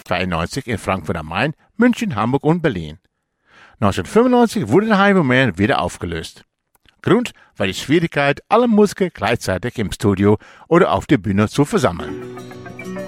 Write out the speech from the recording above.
1992 in Frankfurt am Main, München, Hamburg und Berlin. 1995 wurde der Heavy Man wieder aufgelöst. Grund war die Schwierigkeit, alle Musiker gleichzeitig im Studio oder auf der Bühne zu versammeln.